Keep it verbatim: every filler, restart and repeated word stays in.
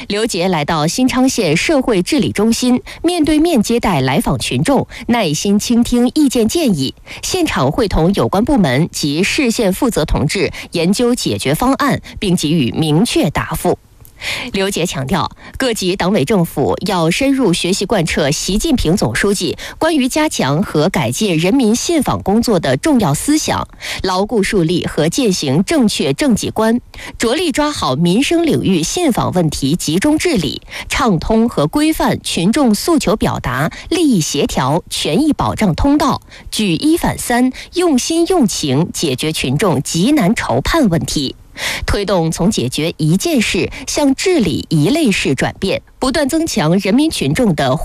刘杰来到新昌县社会治理中心，面对面接待来访群众，耐心倾听意见建议，现场会同有关部门及市县负责同志研究解决方案，并给予明确答复。刘杰强调，各级党委政府要深入学习贯彻习近平总书记关于加强和改进人民信访工作的重要思想，牢固树立和践行正确政绩观，着力抓好民生领域信访问题集中治理，畅通和规范群众诉求表达、利益协调、权益保障通道，举一反三，用心用情解决群众急难愁盼问题。推动从解决一件事向治理一类事转变，不断增强人民群众的